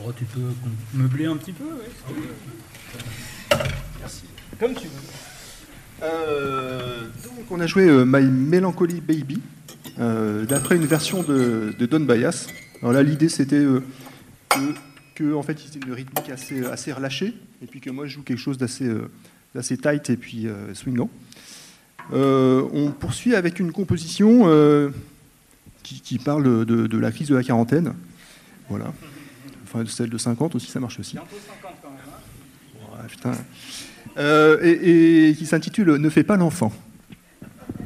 Bon, tu peux meubler un petit peu, ouais. Merci. Comme tu veux. Donc on a joué My Melancholy Baby, d'après une version de Don Byas. Alors là, l'idée c'était que en fait, c'était une rythmique assez relâchée, et puis que moi je joue quelque chose d'assez tight et puis swingant. On poursuit avec une composition qui parle de la crise de la quarantaine. Voilà. Enfin, celle de 50 aussi, ça marche aussi. Bientôt 50 quand même, hein. Ouais, putain. Et qui s'intitule « Ne fais pas l'enfant ».